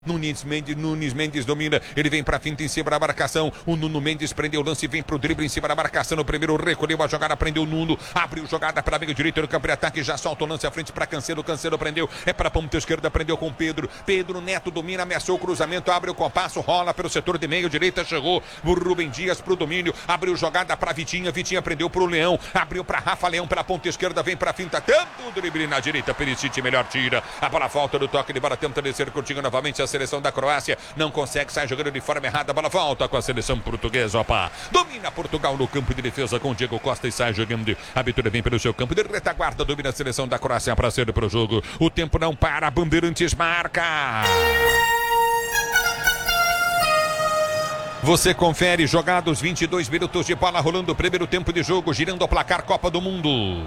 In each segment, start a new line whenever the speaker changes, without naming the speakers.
Nunes Mendes domina, ele vem pra finta em cima da marcação, o Nuno Mendes prendeu o lance, vem pro drible em cima da marcação, no primeiro recolheu a jogada, prendeu o Nuno, abriu jogada para meio direito no campo de ataque, já solta o lance à frente pra Cancelo prendeu, é pra ponta esquerda, prendeu com Pedro Neto domina, ameaçou o cruzamento, abre o compasso, rola pelo setor de meio direita, chegou o Rubem Dias pro domínio, abriu jogada pra Vitinha prendeu pro Leão, abriu pra Rafa Leão pela ponta esquerda, vem pra finta, tanto o drible na direita, Perisic melhor tira, a bola volta do toque de bola, tenta descer curtinho novamente a seleção da Croácia, não consegue, sai jogando de forma errada, a bola volta com a seleção portuguesa, opa, domina Portugal no campo de defesa com Diego Costa e sai jogando, a abertura vem pelo seu campo de retaguarda, domina a seleção da Croácia para ser pro jogo, o tempo não para, Bandeirantes marca. Você confere, jogados 22 minutos de bola rolando, primeiro tempo de jogo, girando o placar Copa do Mundo.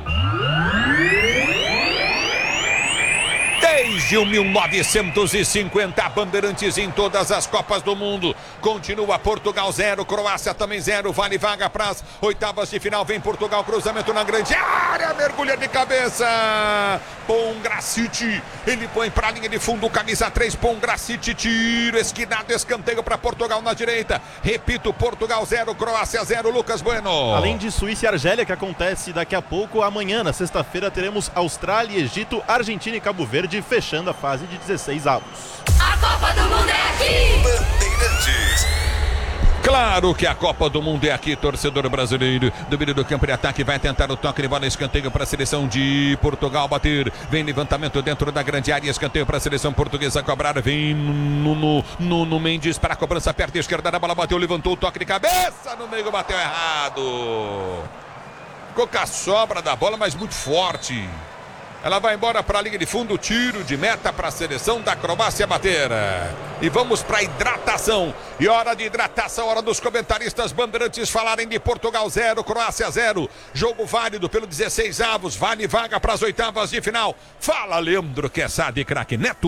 Desde o 1950, Bandeirantes em todas as Copas do Mundo. Continua Portugal 0, Croácia também 0. Vale vaga para as oitavas de final. Vem Portugal, cruzamento na grande área. Mergulha de cabeça. Pongracic, ele põe para a linha de fundo, camisa 3. Pongracic, tiro esquinado, escanteio para Portugal na direita. Repito, Portugal 0, Croácia 0. Lucas Bueno.
Além de Suíça e Argélia, que acontece daqui a pouco, amanhã, na sexta-feira, teremos Austrália, Egito, Argentina e Cabo Verde, fechando a fase de 16 avos.
A Copa do Mundo é aqui!
Bandeirantes. Claro que a Copa do Mundo é aqui, torcedor brasileiro. Domínio do campo de ataque, vai tentar o toque de bola, escanteio para a seleção de Portugal bater. Vem levantamento dentro da grande área, escanteio para a seleção portuguesa cobrar. Vem Nuno Mendes para a cobrança, perto esquerda da bola, bateu, levantou o toque de cabeça, no meio bateu errado. Ficou com a sobra da bola, mas muito forte. Ela vai embora para a linha de fundo, tiro de meta para a seleção da Croácia bater. E vamos para a hidratação. E hora de hidratação, hora dos comentaristas Bandeirantes falarem de Portugal 0, Croácia 0. Jogo válido pelo 16 avos, vale vaga para as oitavas de final. Fala, Leandro Quesada e craque Neto.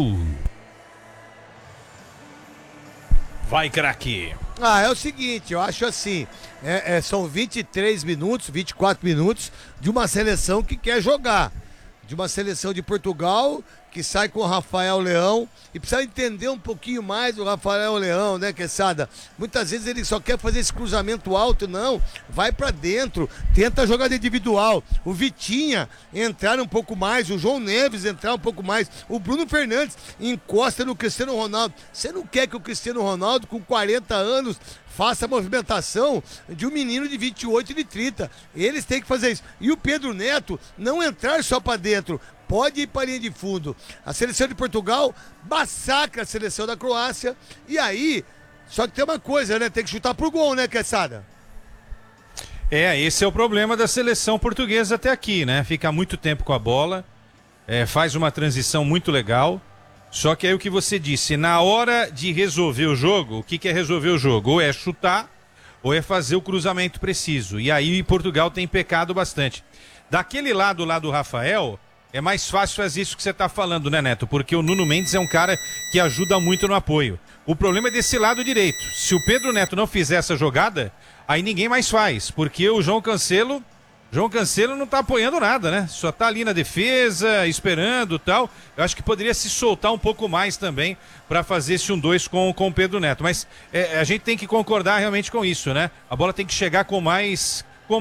Vai, craque.
É o seguinte, eu acho assim, são 23 minutos, 24 minutos de uma seleção que quer jogar. De uma seleção de Portugal que sai com o Rafael Leão e precisa entender um pouquinho mais o Rafael Leão, né, Quesada? Muitas vezes ele só quer fazer esse cruzamento alto, não, vai pra dentro, tenta a jogada individual, o Vitinha entrar um pouco mais, o João Neves entrar um pouco mais, o Bruno Fernandes encosta no Cristiano Ronaldo. Você não quer que o Cristiano Ronaldo com 40 anos faça a movimentação de um menino de 28 e de 30. Eles têm que fazer isso. E o Pedro Neto não entrar só para dentro, pode ir para a linha de fundo. A seleção de Portugal massacra a seleção da Croácia. E aí, só que tem uma coisa, né? Tem que chutar pro gol, né, Quesada?
Esse é o problema da seleção portuguesa até aqui, né? Fica muito tempo com a bola, faz uma transição muito legal. Só que aí o que você disse, na hora de resolver o jogo, o que é resolver o jogo? Ou é chutar, ou é fazer o cruzamento preciso. E aí Portugal tem pecado bastante. Daquele lado lá do Rafael, é mais fácil fazer isso que você está falando, né, Neto? Porque o Nuno Mendes é um cara que ajuda muito no apoio. O problema é desse lado direito. Se o Pedro Neto não fizer essa jogada, aí ninguém mais faz. Porque o João Cancelo não tá apoiando nada, né? Só tá ali na defesa, esperando e tal. Eu acho que poderia se soltar um pouco mais também para fazer esse 1-2 com o Pedro Neto. Mas a gente tem que concordar realmente com isso, né? A bola tem que chegar com mais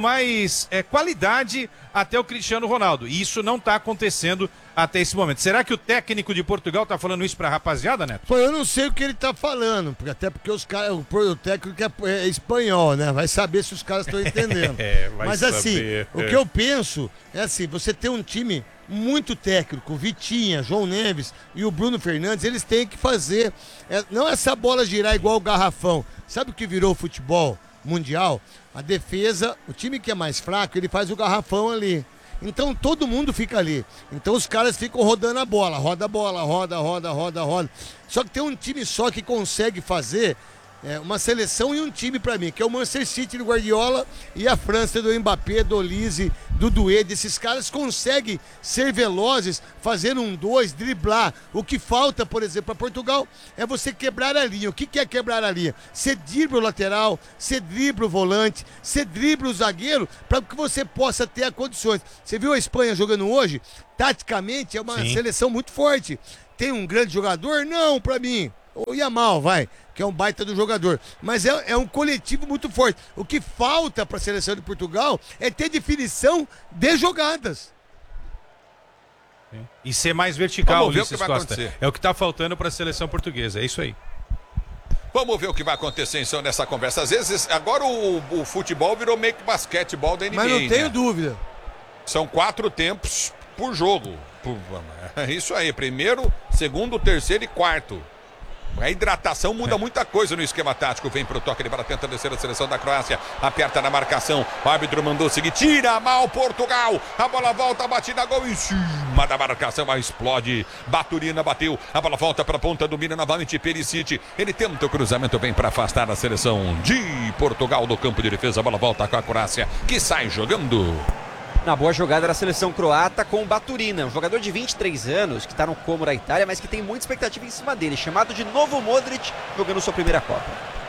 qualidade até o Cristiano Ronaldo. E isso não tá acontecendo até esse momento. Será que o técnico de Portugal tá falando isso pra rapaziada, Neto?
Pô, eu não sei o que ele tá falando, até porque os caras, o técnico é espanhol, né? Vai saber se os caras estão entendendo. Mas
saber.
Assim, o que eu penso é assim, você tem um time muito técnico, Vitinha, João Neves e o Bruno Fernandes, eles têm que fazer, não essa bola girar igual o garrafão. Sabe o que virou o futebol mundial? A defesa, o time que é mais fraco, ele faz o garrafão ali. Então todo mundo fica ali. Então os caras ficam rodando a bola. Roda a bola, roda. Só que tem um time só que consegue fazer uma seleção e um time pra mim, que é o Manchester City do Guardiola e a França do Mbappé, do Olise, do Duede. Esses caras conseguem ser velozes, fazer 1-2, driblar. O que falta, por exemplo, para Portugal é você quebrar a linha. O que é quebrar a linha? Você dribla o lateral, você dribla o volante, você dribla o zagueiro para que você possa ter as condições. Você viu a Espanha jogando hoje? Taticamente é uma seleção muito forte. Tem um grande jogador? Não, para mim. O Yamal, que é um baita do jogador. Mas é um coletivo muito forte. O que falta para a seleção de Portugal é ter definição de jogadas.
E ser mais vertical,
Vamos ver
Ulisses
o que vai
Costa.
acontecer.
É o que está faltando para a seleção portuguesa, é isso aí.
Vamos ver o que vai acontecer então nessa conversa. Às vezes, agora o futebol virou meio que basquetebol da NBA.
Mas não tenho
né?
dúvida.
São 4 tempos por jogo. Isso aí, primeiro, segundo, terceiro e quarto. A hidratação muda muita coisa no esquema tático. Vem pro toque de bola, tenta descer a seleção da Croácia. Aperta na marcação. O árbitro mandou seguir. Tira mal Portugal. A bola volta, batida, gol em cima da marcação. Mas explode. Baturina bateu. A bola volta pra ponta, domina novamente Perisic. Ele tenta o cruzamento, vem pra afastar a seleção de Portugal do campo de defesa. A bola volta com a Croácia, que sai jogando.
Na boa jogada da seleção croata com o Baturina, um jogador de 23 anos que está no Como da Itália, mas que tem muita expectativa em cima dele, chamado de Novo Modric, jogando sua primeira Copa.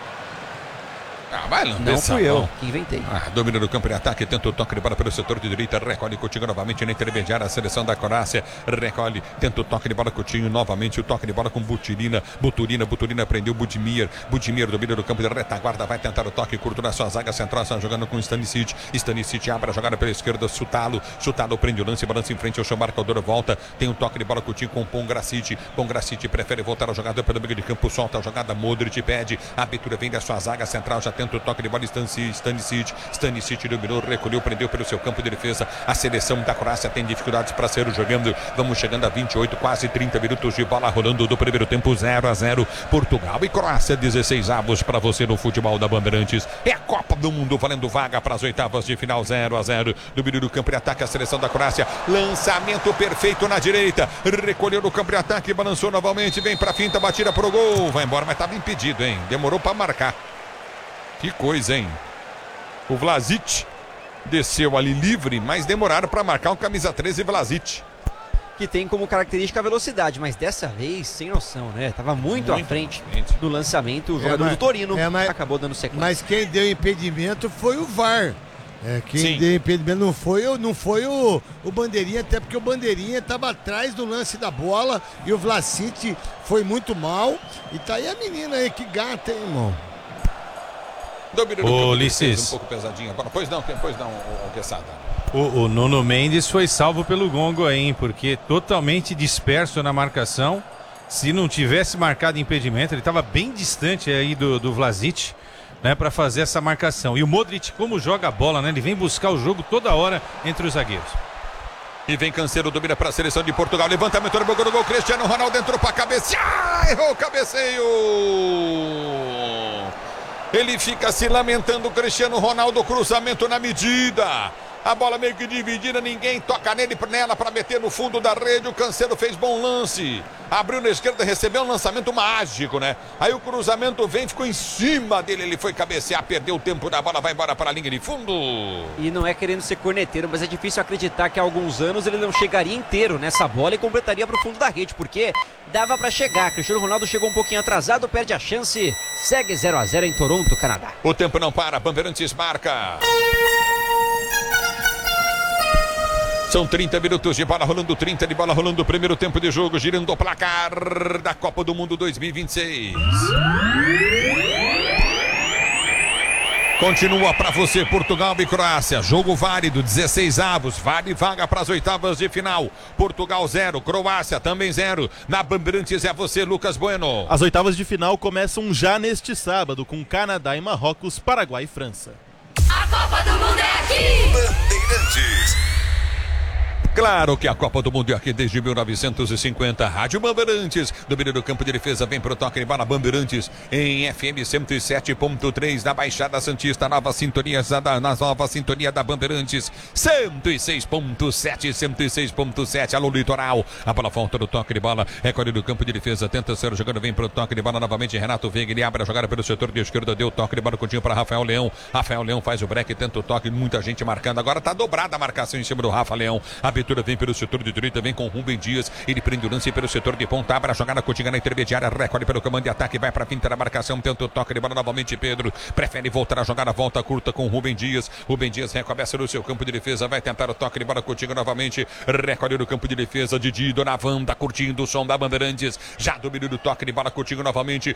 Vai
não fui eu que inventei.
Domina do campo de ataque, tenta o toque de bola pelo setor de direita, recolhe Coutinho novamente na intermediária, a seleção da Croácia recolhe, tenta o toque de bola Coutinho novamente, o toque de bola com Buturina prendeu Budimir domina do campo de retaguarda, vai tentar o toque curto na sua zaga central, está jogando com Stanisic abre a jogada pela esquerda, Sutalo prende o lance, balança em frente ao chão, marcador volta, tem um toque de bola Coutinho com Pongracic prefere voltar a jogada pelo meio de campo, solta a jogada, Modric pede, a abertura vem da sua zaga central, já tenta o toque de bola Stanisic dominou, recolheu, prendeu pelo seu campo de defesa. A seleção da Croácia tem dificuldades para ser jogando. Vamos chegando a 28, quase 30 minutos de bola rolando do primeiro tempo, 0-0. Portugal e Croácia, 16 avos para você no futebol da Bandeirantes. É a Copa do Mundo valendo vaga para as oitavas de final, 0-0. Domínio do campo de ataque a seleção da Croácia. Lançamento perfeito na direita. Recolheu no campo de ataque, balançou novamente, vem para finta, batida pro gol. Vai embora, mas estava impedido, hein? Demorou para marcar. Que coisa, hein? O Vlasic desceu ali livre, mas demoraram para marcar o camisa 13 Vlasic.
Que tem como característica a velocidade, mas dessa vez sem noção, né? Tava muito à frente do lançamento. O jogador do Torino acabou dando sequência.
Mas quem deu impedimento foi o VAR. Quem deu impedimento não foi o Bandeirinha, até porque o Bandeirinha estava atrás do lance da bola e o Vlasic foi muito mal. E tá aí a menina aí, que gata, hein, irmão?
Ô, Ulisses.
Um pouco pesadinha. Pois não, Quesada.
O Nuno Mendes foi salvo pelo gongo aí, hein? Porque totalmente disperso na marcação. Se não tivesse marcado impedimento, ele estava bem distante aí do Vlasic, né, para fazer essa marcação. E o Modric, como joga a bola, né? Ele vem buscar o jogo toda hora entre os zagueiros.
E vem Cancelo, domina para a seleção de Portugal. Levantamento no gol, Cristiano Ronaldo entrou para cabecear. Errou o cabeceio. Ele fica se lamentando, Cristiano Ronaldo, cruzamento na medida. A bola meio que dividida, ninguém toca nela para meter no fundo da rede. O Cancelo fez bom lance. Abriu na esquerda, recebeu um lançamento mágico, né? Aí o cruzamento vem, ficou em cima dele. Ele foi cabecear, perdeu o tempo da bola, vai embora para a linha de fundo.
E não é querendo ser corneteiro, mas é difícil acreditar que há alguns anos ele não chegaria inteiro nessa bola e completaria para o fundo da rede, porque dava para chegar. Cristiano Ronaldo chegou um pouquinho atrasado, perde a chance. Segue 0-0 em Toronto, Canadá.
O tempo não para, Bandeirantes marca. São 30 minutos de bola rolando, 30 de bola rolando, primeiro tempo de jogo, girando o placar da Copa do Mundo 2026. Continua para você Portugal e Croácia, jogo válido, 16 avos, vale vaga para as oitavas de final. Portugal 0, Croácia também 0. Na Bandeirantes é você, Lucas Bueno.
As oitavas de final começam já neste sábado com Canadá e Marrocos, Paraguai e França.
A Copa do Mundo é aqui!
Bandeirantes. Claro que a Copa do Mundo é aqui desde 1950. Rádio Bandeirantes, domínio do campo de defesa, vem pro toque de bola Bandeirantes em FM 107.3 da Baixada Santista, nova sintonia da Bandeirantes 106.7. Alô Litoral, a bola volta do toque de bola, recolhe do campo de defesa, tenta ser jogando, vem pro toque de bola novamente, Renato Veiga, ele abre a jogada pelo setor de esquerda, deu toque de bola continua para Rafael Leão faz o break, tenta o toque, muita gente marcando, agora tá dobrada a marcação em cima do Rafa Leão, cobertura, vem pelo setor de direita, vem com Rubem Dias. Ele prende o lance pelo setor de ponta, abre a jogada, Coutinho na intermediária, recolhe pelo comando de ataque, vai pra finta da marcação, tenta o toque de bola novamente, Pedro. Prefere voltar a jogada, volta curta com Rubem Dias. Rubem Dias recomeça no seu campo de defesa, vai tentar o toque de bola, Coutinho novamente, recolhe no campo de defesa, Didi, Dona Wanda, curtindo o som da Bandeirantes. Já dominou o toque de bola, Coutinho novamente,